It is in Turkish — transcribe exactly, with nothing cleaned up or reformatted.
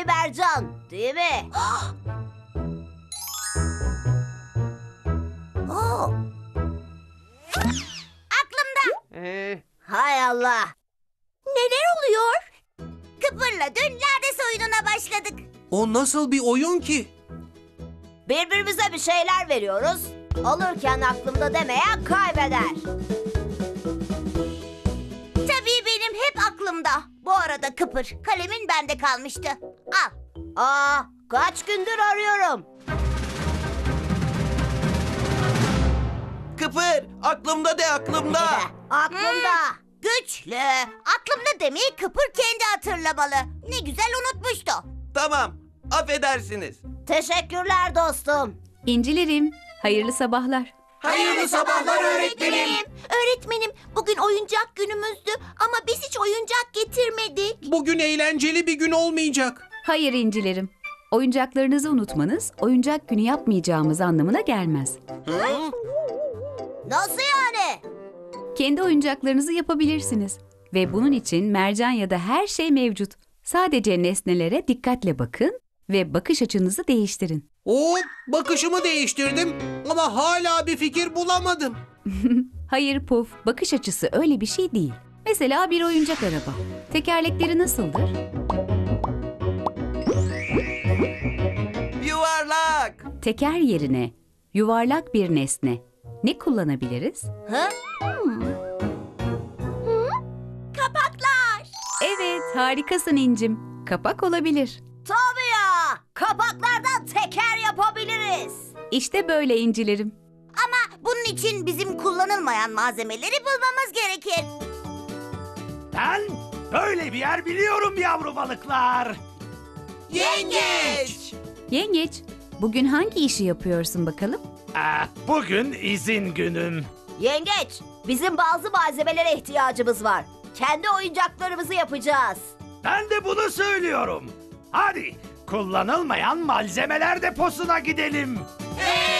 bir mercan, değil mi? Oo. Aklımda. Ee, hay Allah. Neler oluyor? Kıpırla dün lades oyununa başladık. O nasıl bir oyun ki? Birbirimize bir şeyler veriyoruz. Alırken aklımda demeyen kaybeder. Tabii benim hep aklımda. Bu arada Kıpır, kalemin bende kalmıştı. Al. Aa, kaç gündür arıyorum. Kıpır, aklımda de aklımda. Aklımda. Güçlü. Aklımda demeyi Kıpır kendi hatırlamalı. Ne güzel unutmuştu. Tamam, affedersiniz. Teşekkürler dostum. İncilerim, hayırlı sabahlar. Hayırlı sabahlar öğretmenim. Öğretmenim, bugün oyuncak günümüzdü ama biz hiç oyuncak getirmedik. Bugün eğlenceli bir gün olmayacak. Hayır incilerim. Oyuncaklarınızı unutmanız, oyuncak günü yapmayacağımız anlamına gelmez. Hı? Nasıl yani? Kendi oyuncaklarınızı yapabilirsiniz. Ve bunun için mercan ya da her şey mevcut. Sadece nesnelere dikkatle bakın ve bakış açınızı değiştirin. Oo, bakışımı değiştirdim ama hala bir fikir bulamadım. Hayır Puf, bakış açısı öyle bir şey değil. Mesela bir oyuncak araba. Tekerlekleri nasıldır? Yuvarlak. Teker yerine yuvarlak bir nesne ne kullanabiliriz? Hı? Kapaklar. Evet, harikasın incim. Kapak olabilir. Tabii ya. Kapaklardan teker yapabiliriz. İşte böyle incilerim. Ama bunun için bizim kullanılmayan malzemeleri bulmamız gerekir. Ben böyle bir yer biliyorum yavru balıklar. Yengeç. Yengeç, bugün hangi işi yapıyorsun bakalım? Ah, bugün izin günüm. Yengeç, bizim bazı malzemelere ihtiyacımız var. Kendi oyuncaklarımızı yapacağız. Ben de bunu söylüyorum. Hadi kullanılmayan malzemeler deposuna gidelim. Hey!